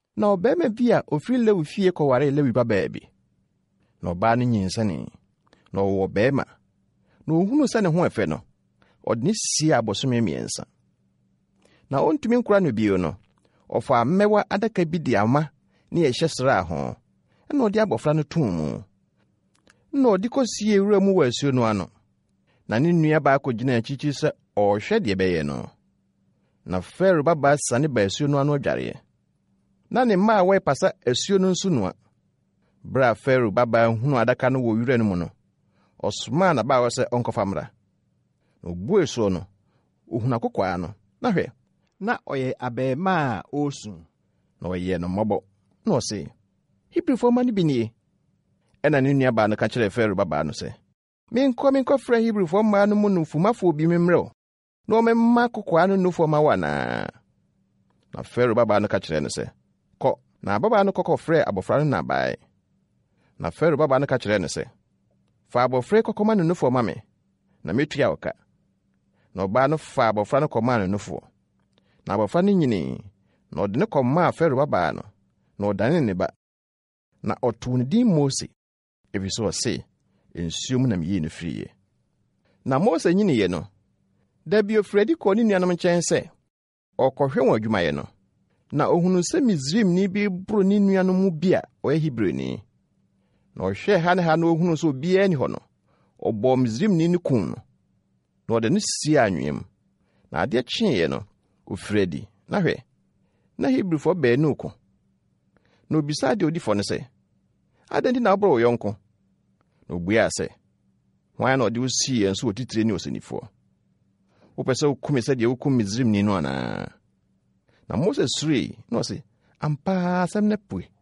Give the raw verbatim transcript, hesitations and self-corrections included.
Na obema bi a ofiri Lewi fie kɔware Lewi babaa bi. Na ɔbaa no nyinsane. Na ɔwɔ bɛɛma. Na ohunu sɛ ne ho ɛfɛ no, ɔde ne sie abosome mmiɛnsa. Na ontumi nkora no bio no, ɔfa mmɛwa adaka bi di ama ne ɛhyɛ sra ho. Na ɔde abɔfra no tum mu. Na ɔde kɔsie wura mu wɔ asuo no ano. Na ne nua baako gyina akyikyiri sɛ ɔhwɛ deɛ bɛyɛ no. Na Farao babaa sane ba asuo no ano adware. Na ne mma a wɔpasa asuo no nso noa. Bra Farao babaa hunu adaka no wɔ wura no mu no, ɔsoma na baa sɛ ɔnkɔfa mmra. Na obue so no, ohunu akokwaa no. Na hwɛ, na ɔyɛ abɛɛma a osu. Na ɔyɛ no mmɔbɔ. Na ɔse, Hebrifo ma no bi nie. Ɛna ne nua baa no ka kyerɛ Farao babaa no sɛ, menkɔ menkɔfrɛ Hebrifo mmaa no mu no mfumafo bi memmerɛ, na ɔmɛma akokwaa no nufo ma wa na. Na Farao babaa no ka kyerɛ no sɛ, kɔ. Na babaa no kɔkɔfrɛ abɔfra no na bae. Na Farao babaa no ka kyerɛ no sɛ, fa abɔfra kɔkɔma no nufo ma me, na metua wo ka. Na ɔbaa no fa abɔfra no kɔma no nufo. Na abɔfra no nyini, na ɔde ne kɔmaa Farao babaa no, na ɔdane ne ba. Na ɔtoo ne din Mose, ɛfiri sɛ ɔse, nsuo mu na miyii no firiye. Na Mose nyiniye no, da bi ofiradi kɔɔ ne nuanom nkyɛn sɛ, ɔkɔhwɛ wɔn adwumayɛ no. Na ohunu sɛ Misraimni bi boro ne nuanom mu bi a ɔyɛ Hebrewni. Na ɔhwɛ ha ne ha na ohunu sɛ obiara ni hɔ no, ɔbɔɔ Misraimni no kum no. Na ɔde no sie anwea. Na adeɛ kyeeɛ no, ofiradi. Na hwɛ, na Hebrifo baanu ko. Na obisa de odifo no sɛ, adɛn nti na woboro wo yɔnko? Na obuaa sɛ, hwan na ɔde wo sii nso wɔ titire ne osenifoɔ? Wopɛ sɛ wokum sɛ deɛ wokum Misraimni no anaa? Na Mose suree na ɔse, ampa asɛm na pue.